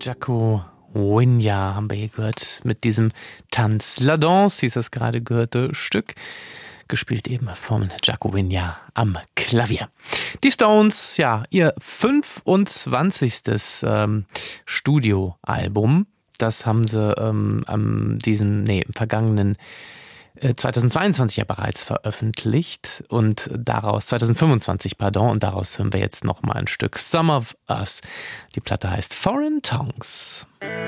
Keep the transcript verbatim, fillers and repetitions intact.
Jaco Winya haben wir hier gehört mit diesem Tanz La Danse, hieß das gerade gehörte Stück, gespielt eben von Jaco Winya am Klavier. Die Stones, ja, ihr fünfundzwanzigstes Ähm, Studioalbum, das haben sie ähm, am diesen, nee, im vergangenen äh, zweitausendzweiundzwanzig ja bereits veröffentlicht und daraus, zweitausendfünfundzwanzig, pardon, und daraus hören wir jetzt nochmal ein Stück Some of Us. Die Platte heißt Foreign Tongues.